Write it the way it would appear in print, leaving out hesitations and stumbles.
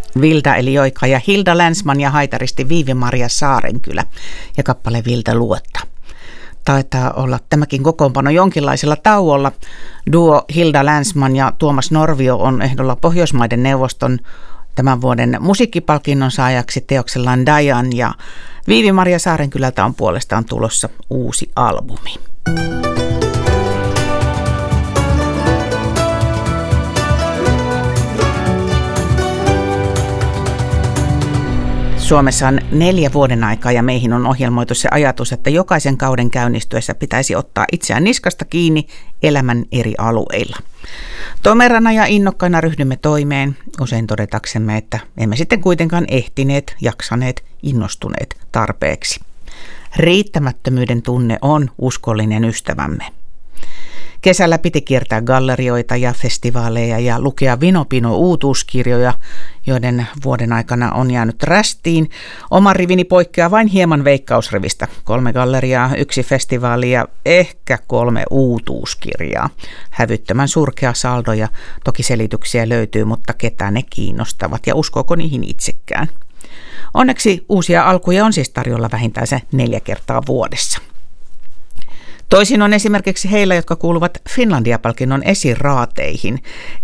Vilda eli Joika ja Hilda Länsman ja haitaristi Viivi-Maria Saarenkylä ja kappale Vilda luotta. Taitaa olla tämäkin kokoonpano jonkinlaisella tauolla. Duo Hilda Länsman ja Tuomas Norvio on ehdolla Pohjoismaiden neuvoston tämän vuoden musiikkipalkinnon saajaksi teoksellaan Dajan, ja Viivi-Maria Saarenkylältä on puolestaan tulossa uusi albumi. Suomessa on 4 vuoden aikaa ja meihin on ohjelmoitu se ajatus, että jokaisen kauden käynnistyessä pitäisi ottaa itseään niskasta kiinni elämän eri alueilla. Tomerana ja innokkaina ryhdymme toimeen, usein todetaksemme, että emme sitten kuitenkaan ehtineet, jaksaneet, innostuneet tarpeeksi. Riittämättömyyden tunne on uskollinen ystävämme. Kesällä piti kiertää gallerioita ja festivaaleja ja lukea Vinopino uutuuskirjoja, joiden vuoden aikana on jäänyt rästiin. Oma rivini poikkeaa vain hieman veikkausrivistä. 3 galleriaa, 1 festivaali ja ehkä 3 uutuuskirjaa. Hävyttömän surkea saldo ja toki selityksiä löytyy, mutta ketä ne kiinnostavat ja uskooko niihin itsekään. Onneksi uusia alkuja on siis tarjolla vähintään se 4 kertaa vuodessa. Toisin on esimerkiksi heillä, jotka kuuluvat Finlandia-palkinnon esiraateihin.